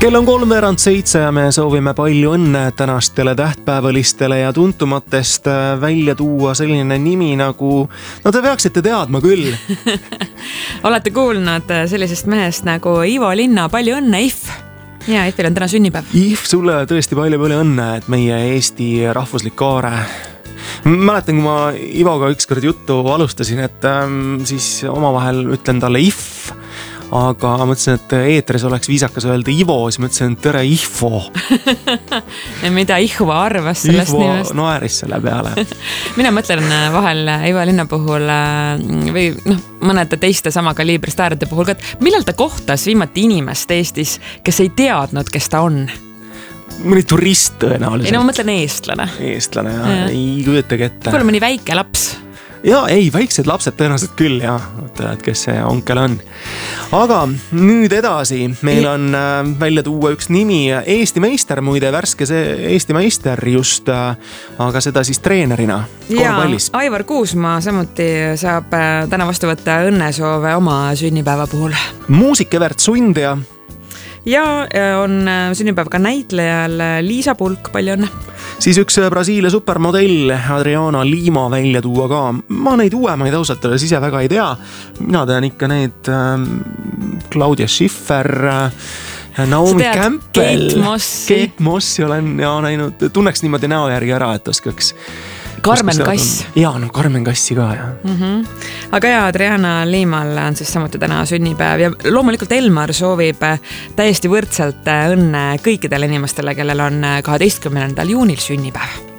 Kell on 6:03 ja me soovime palju õnne tänastele tähtpäevalistele ja tuntumatest välja tuua selline nimi nagu, no te peaksite teadma küll. Olete kuulnud sellisest mehest nagu Ivo Linna, palju õnne, If! Ja, Ifil on täna sünnipäev. If, sulle tõesti palju õnne, et meie Eesti rahvuslik kaare. Mäletan, kui ma Ivoga ükskord juttu alustasin, et siis omavahel ütlen talle If, aga mõtlesin, et eetris oleks viisakas öelda Ivo, siis mõtlesin, tere Ifo. Mida Ihva arvas sellest nimest? Ifo naeris selle peale. Mina mõtlen vahel Ivo Linna puhul või mõnede teiste sama kaliibri staaride puhul, et millal ta kohtas viimati inimest Eestis, kes ei teadnud, kes ta on? Mõni turist tõenäoliselt. Ei, no ma mõtlen eestlane. Eestlane, ja. Ei kujutagi ette. Kuule mõni väike laps. Ja, ei, väiksed lapsed tõenäoliselt küll, ja, et kes see onkel on. Aga nüüd edasi, meil on välja tuua üks nimi, Eesti meister, muide värske see Eesti meister just, aga seda siis treenerina korvpallis. Ja, Aivar Kuusmaa samuti saab täna vastu võtta õnnesoove oma sünnipäeva puhul. Muusik Evert Sundja. Ja on sünnipäev ka näitlejal Liisa Pulk, palju õnne. Siis üks Brasiilia supermodell Adriana Lima välja tuua ka. Ma neid uuemaid ausalt öeldes ise väga ei tea. Mina tean ikka neid Claudia Schiffer, Naomi Campbell, Kate Mossi olen näinud. Tunneks niimoodi näo järgi ära, et oskaks. Carmen Kass. Jaa, no Carmen Kassi ka, jah. Aga ja, Adriana Liimal on siis samuti täna sünnipäev ja loomulikult Elmar soovib täiesti võrdselt õnne kõikidele inimestele, kellel on 12. juunil sünnipäev.